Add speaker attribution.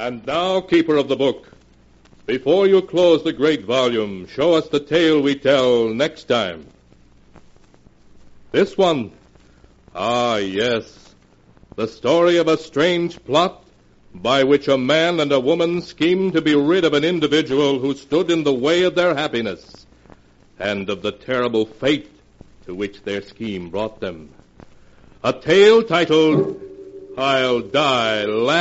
Speaker 1: And now, keeper of the book, before you close the great volume, show us the tale we tell next time. This one. Ah, yes. The story of a strange plot by which a man and a woman schemed to be rid of an individual who stood in the way of their happiness, and of the terrible fate to which their scheme brought them. A tale titled, I'll Die Laughing.